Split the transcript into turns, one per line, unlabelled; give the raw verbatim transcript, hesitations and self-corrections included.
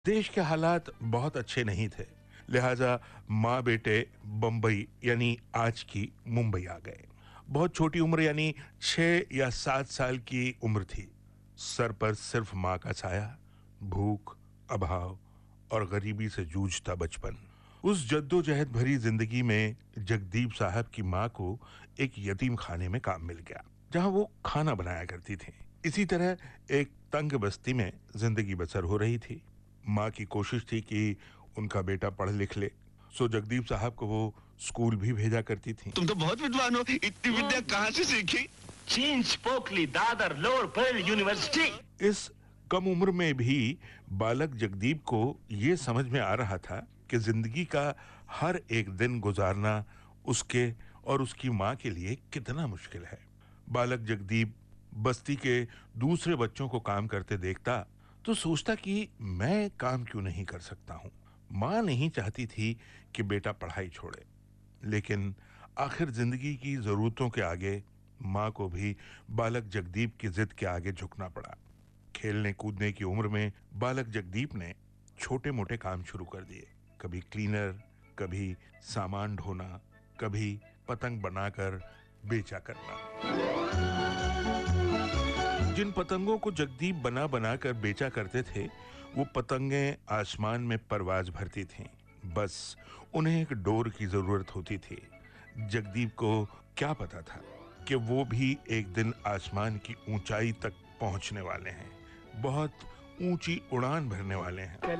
देश के हालात बहुत अच्छे नहीं थे, लिहाजा माँ बेटे बम्बई यानी आज की मुंबई आ गए। बहुत छोटी उम्र यानी छह या सात साल की उम्र थी। सर पर सिर्फ माँ का साया, भूख, अभाव और गरीबी से जूझता बचपन। उस जद्दोजहद भरी जिंदगी में जगदीप साहब की माँ को एक यतीम खाने में काम मिल गया, जहाँ वो खाना बनाया करती थी। इसी तरह एक तंग बस्ती में जिंदगी बसर हो रही थी। माँ की कोशिश थी कि उनका बेटा पढ़ लिख ले, सो जगदीप साहब को वो स्कूल भी भेजा करती थी।
तुम तो बहुत विद्वान हो, इतनी विद्या कहाँ से सीखी?
चीन, Pokkali, Dadar, lower Perl university.
इस कम उम्र में भी बालक जगदीप को ये समझ में आ रहा था कि जिंदगी का हर एक दिन गुजारना उसके और उसकी माँ के लिए कितना मुश्किल है। बालक जगदीप बस्ती के दूसरे बच्चों को काम करते देखता तो सोचता कि मैं काम क्यों नहीं कर सकता हूँ। माँ नहीं चाहती थी कि बेटा पढ़ाई छोड़े, लेकिन आखिर जिंदगी की जरूरतों के आगे माँ को भी बालक जगदीप की जिद के आगे झुकना पड़ा। खेलने कूदने की उम्र में बालक जगदीप ने छोटे मोटे काम शुरू कर दिए। कभी क्लीनर, कभी सामान ढोना, कभी पतंग बनाकर बेचा करना। जिन पतंगों को जगदीप बना बना कर बेचा करते थे, वो पतंगें आसमान में परवाज भरती थीं। बस उन्हें एक डोर की जरूरत होती थी। जगदीप को क्या पता था कि वो भी एक दिन आसमान की ऊंचाई तक पहुंचने वाले हैं, बहुत ऊंची उड़ान भरने वाले हैं।